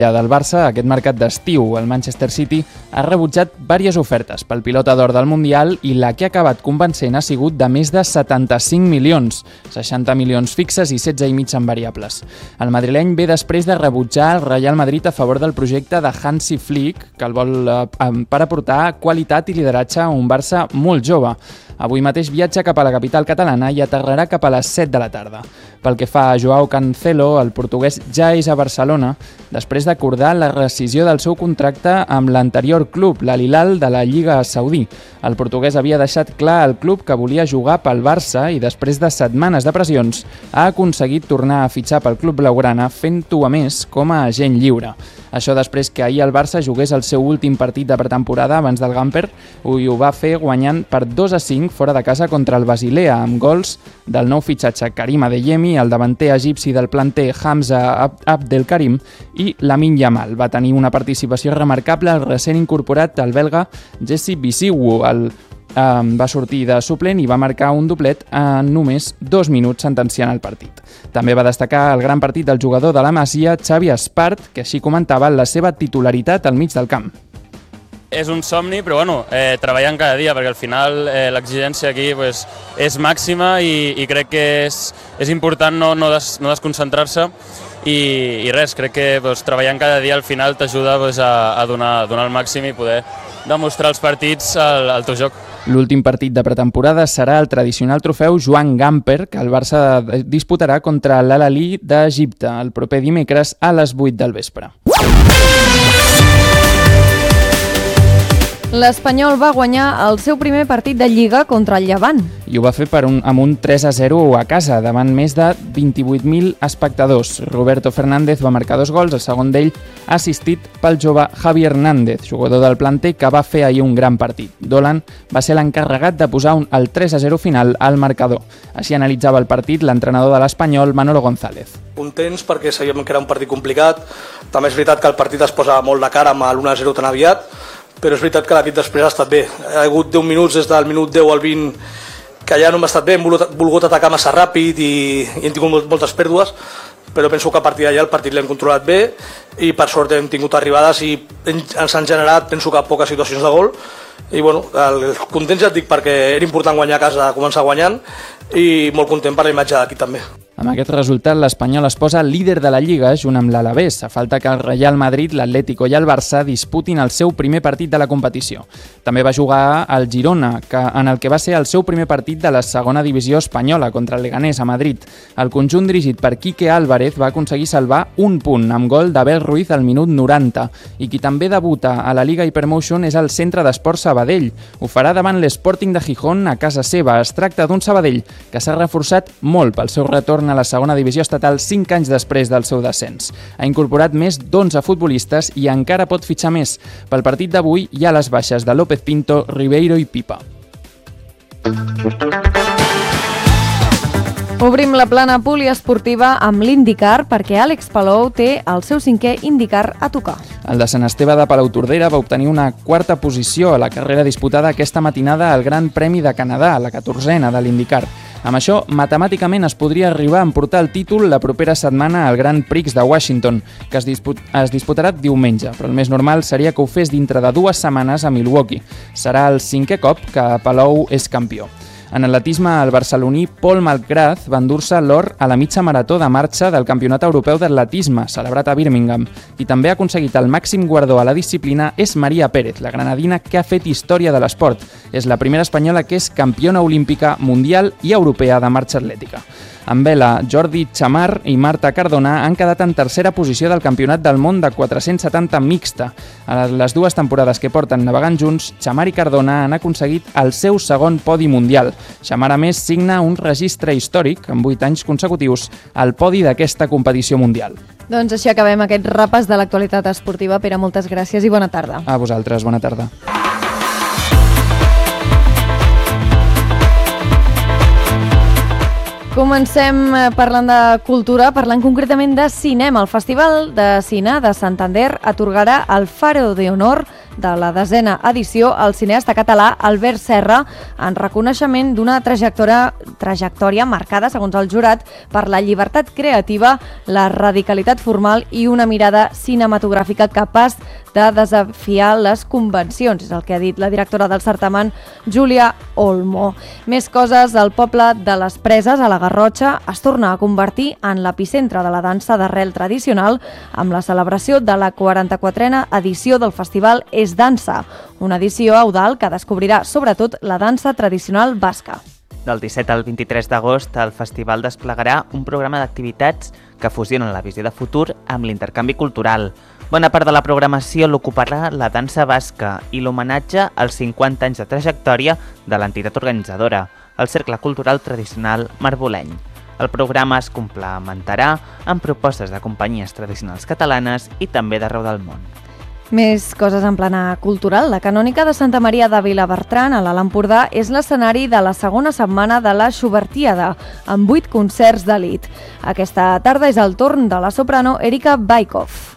del Barça, aquest mercat d'estiu, el Manchester City ha rebutjat diverses ofertes pel pilota d'or del Mundial i la que ha acabat convencent ha sigut de més de 75 milions, 60 milions fixes i 16,5 en variables. El madrileny ve després de rebutjar el Real Madrid a favor del projecte de Hansi Flick, que el vol per aportar qualitat i lideratge a un Barça molt jove. Avui mateix viatja cap a la capital catalana i aterrarà cap a les 7 de la tarda. Pel que fa a Joao Cancelo, el portuguès ja és a Barcelona després d'acordar la rescisió del seu contracte amb l'anterior club, l'Al-Hilal de la Lliga Saudí. El portuguès havia deixat clar al club que volia jugar pel Barça i després de setmanes de pressions ha aconseguit tornar a fitxar pel club blaugrana fent-ho a més com a agent lliure. Això després que ahir el Barça jugués el seu últim partit de pretemporada abans del Gamper i ho va fer guanyant per 2-5 fora de casa contra el Basilea, amb gols del nou fitxatge Karim Adeyemi, el davanter egipci del planter Hamza Abdelkarim i Lamine Yamal. Va tenir una participació remarcable el recent incorporat el belga Jesse Bisiwu. Va sortir de suplent i va marcar un doblet en només 2 minuts sentenciant el partit. També va destacar el gran partit del jugador de la Masia, Xavi Espart, que així comentava la seva titularitat al mig del camp. És un somni, però treballant cada dia, perquè al final l'exigència aquí és màxima i crec que és important no desconcentrar-se i res, crec que treballant cada dia al final t'ajuda a donar el màxim i poder demostrar els partits al teu joc. L'últim partit de pretemporada serà el tradicional trofeu Joan Gamper, que el Barça disputarà contra l'Al-Ahly d'Egipte el proper dimecres a les 8 del vespre. L'Espanyol va guanyar el seu primer partit de Lliga contra el Llevant. I ho va fer amb un 3-0 a casa, davant més de 28.000 espectadors. Roberto Fernández va marcar 2 gols, el segon d'ell assistit pel jove Javi Hernández, jugador del planter que va fer ahir un gran partit. Dolan va ser l'encarregat de posar el 3-0 final al marcador. Així analitzava el partit l'entrenador de l'Espanyol, Manolo González. Contents perquè sabíem que era un partit complicat. També és veritat que el partit es posa molt de cara amb l'1-0 tan aviat, però és veritat que la nit després ha estat bé. Ha hagut 10 minuts des del minut 10 al 20 que ja no hem estat bé, hem volgut atacar massa ràpid i hem tingut moltes pèrdues, però penso que a partir d'allà el partit l'hem controlat bé i per sort hem tingut arribades i ens han generat, penso que poques situacions de gol i contents ja et dic perquè era important guanyar a casa, començar guanyant i molt content per la imatge d'aquí també. Amb aquest resultat, l'Espanyol es posa líder de la Lliga junt amb l'Alavés, a falta que el Real Madrid, l'Atlético i el Barça disputin el seu primer partit de la competició. També va jugar al Girona, en el que va ser el seu primer partit de la segona divisió espanyola contra el Leganés a Madrid. El conjunt dirigit per Quique Álvarez va aconseguir salvar un punt amb gol d'Abel Ruiz al minut 90 i qui també debuta a la Liga Hypermotion és el Centre d'Esports Sabadell. Ho farà davant l'Sporting de Gijón a casa seva. Es tracta d'un Sabadell que s'ha reforçat molt pel seu retorn a la segona divisió estatal 5 anys després del seu descens. Ha incorporat més d'11 futbolistes i encara pot fitxar més. Pel partit d'avui hi ha les baixes de López Pinto, Ribeiro i Pipa. Obrim la plana poliesportiva amb l'IndyCar perquè Àlex Palou té el seu 5è IndyCar a tocar. El de Sant Esteve de Palautordera va obtenir una 4a posició a la carrera disputada aquesta matinada al Gran Premi de Canadà, la 14a de l'IndyCar. Amb això, matemàticament es podria arribar a emportar el títol la propera setmana al Grand Prix de Washington, que es disputarà diumenge, però el més normal seria que ho fes dintre de 2 setmanes a Milwaukee. Serà el 5è cop que Palou és campió. En atletisme, el barceloní Pol Malgraz va endur-se l'or a la mitja marató de marxa del Campionat Europeu d'Atletisme, celebrat a Birmingham. Qui també ha aconseguit el màxim guardó a la disciplina és Maria Pérez, la granadina que ha fet història de l'esport. És la primera espanyola que és campiona olímpica, mundial i europea de marxa atlètica. En vela, Jordi Chamar i Marta Cardona han quedat en tercera posició del Campionat del Món de 470 mixta. A les 2 temporades que porten navegant junts, Chamar i Cardona han aconseguit el seu segon podi mundial. Chamar, a més, signa un registre històric, amb 8 anys consecutius, al podi d'aquesta competició mundial. Doncs així acabem aquest repàs de l'actualitat esportiva. Pere, moltes gràcies i bona tarda. A vosaltres, bona tarda. Comencem parlant de cultura, parlant concretament de cinema. El Festival de Cine de Santander atorgarà el Faro de Honor de la 10a edició al cineasta català Albert Serra en reconeixement d'una trajectòria marcada, segons el jurat, per la llibertat creativa, la radicalitat formal i una mirada cinematogràfica capaç de desafiar les convencions. És el que ha dit la directora del certamen, Júlia Olmo. Més coses, el poble de les Preses, a la Garrotxa, es torna a convertir en l'epicentre de la dansa d'arrel tradicional amb la celebració de la 44a edició del festival És Dansa, una edició audal que descobrirà sobretot la dansa tradicional basca. Del 17 al 23 d'agost, el festival desplegarà un programa d'activitats que fusionen la visió de futur amb l'intercanvi cultural. Bona part de la programació l'ocuparà la dansa basca i l'homenatge als 50 anys de trajectòria de l'entitat organitzadora, el Cercle Cultural Tradicional Marboleny. El programa es complementarà amb propostes de companyies tradicionals catalanes i també d'arreu del món. Més coses en plana cultural. La Canònica de Santa Maria de Vilabertran, a l'Alt Empordà, és l'escenari de la segona setmana de la Schubertiada, amb 8 concerts d'elit. Aquesta tarda és el torn de la soprano Erika Baikov.